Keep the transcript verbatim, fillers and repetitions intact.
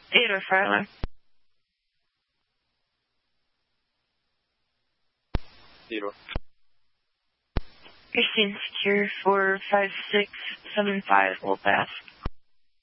Theodore Fryler. Theodore. Christine Secure four five six seven five will pass.